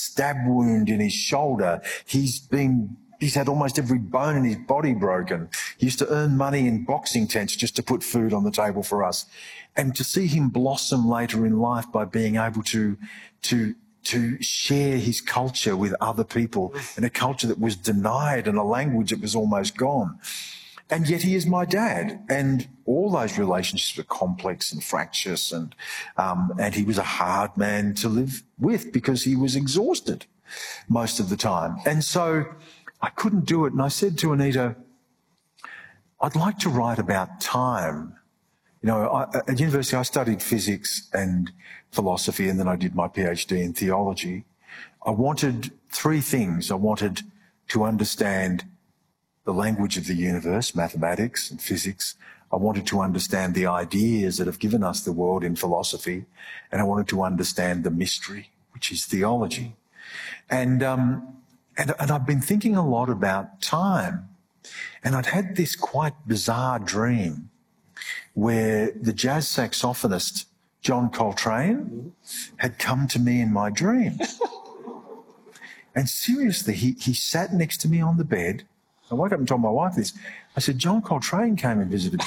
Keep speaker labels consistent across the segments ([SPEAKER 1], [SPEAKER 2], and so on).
[SPEAKER 1] stab wound in his shoulder. He's had almost every bone in his body broken. He used to earn money in boxing tents just to put food on the table for us. And to see him blossom later in life by being able to share his culture with other people in a culture that was denied and a language that was almost gone. And yet he is my dad. And all those relationships were complex and fractious, and he was a hard man to live with because he was exhausted most of the time. And so I couldn't do it. And I said to Anita, I'd like to write about time. You know, at university I studied physics and philosophy, and then I did my PhD in theology. I wanted three things. I wanted to understand the language of the universe, mathematics and physics. I wanted to understand the ideas that have given us the world in philosophy, and I wanted to understand the mystery, which is theology. And I've been thinking a lot about time, and I'd had this quite bizarre dream where the jazz saxophonist John Coltrane had come to me in my dream. And seriously, he sat next to me on the bed. I woke up and told my wife this. I said, John Coltrane came and visited me.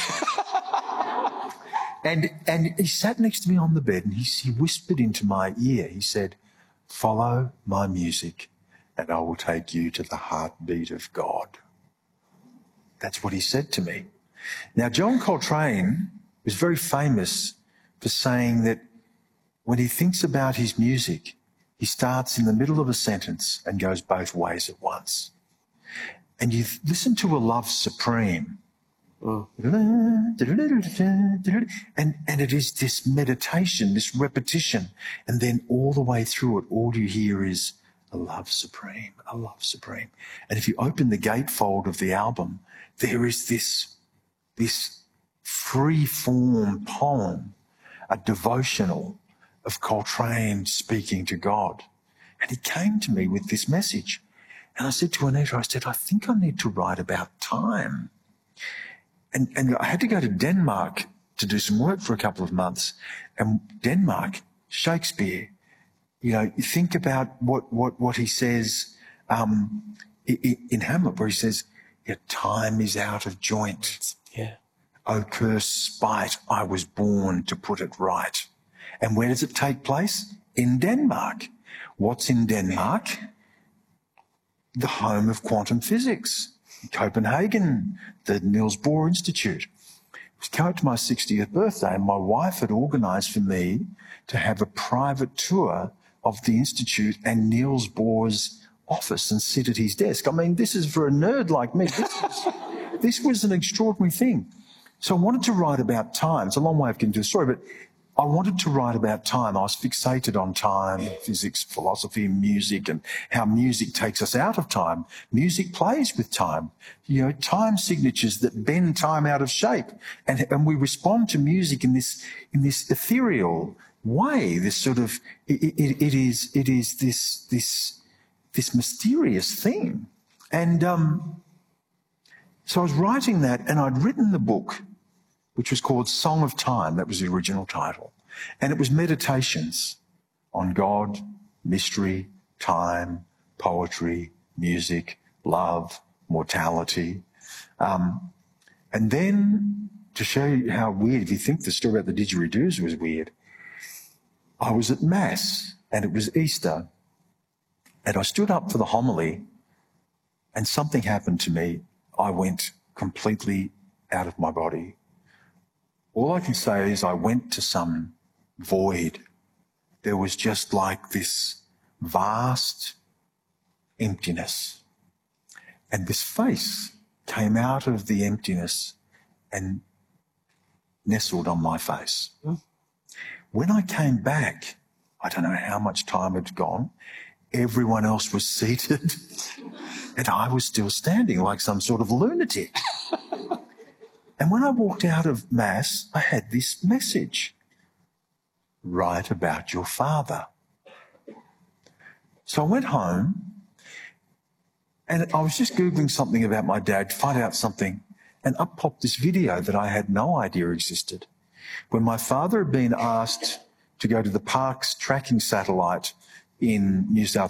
[SPEAKER 1] and he sat next to me on the bed, and he whispered into my ear. He said, follow my music and I will take you to the heartbeat of God. That's what he said to me. Now, John Coltrane was very famous for saying that when he thinks about his music, he starts in the middle of a sentence and goes both ways at once. And you listen to A Love Supreme, and it is this meditation, this repetition, and then all the way through it, all you hear is a love supreme, a love supreme. And if you open the gatefold of the album, there is this free-form poem, a devotional of Coltrane speaking to God. And he came to me with this message. And I said to Anita, I think I need to write about time. And I had to go to Denmark to do some work for a couple of months. And Denmark, Shakespeare, you know, you think about what he says in Hamlet, where he says, yeah, time is out of joint.
[SPEAKER 2] Yeah.
[SPEAKER 1] O cursed spite, I was born to put it right. And where does it take place? In Denmark. What's in Denmark? The home of quantum physics, Copenhagen, the Niels Bohr Institute. It was coming up to my 60th birthday, and my wife had organised for me to have a private tour of the Institute and Niels Bohr's office and sit at his desk. I mean, this is for a nerd like me. This was an extraordinary thing. So I wanted to write about time. It's a long way of getting to the story, but I wanted to write about time. I was fixated on time, physics, philosophy, music, and how music takes us out of time. Music plays with time. You know, time signatures that bend time out of shape. And we respond to music in this ethereal way. This sort of, it is this mysterious thing. And so I was writing that, and I'd written the book, which was called Song of Time. That was the original title. And it was meditations on God, mystery, time, poetry, music, love, mortality. And then, to show you how weird, if you think the story about the didgeridoos was weird, I was at Mass, and it was Easter, and I stood up for the homily, and something happened to me. I went completely out of my body. All I can say is I went to some void. There was just like this vast emptiness. And this face came out of the emptiness and nestled on my face. When I came back, I don't know how much time had gone, everyone else was seated and I was still standing like some sort of lunatic. And when I walked out of Mass, I had this message. Write about your father. So I went home and I was just Googling something about my dad, to find out something, and up popped this video that I had no idea existed. When my father had been asked to go to the Parkes tracking satellite in New South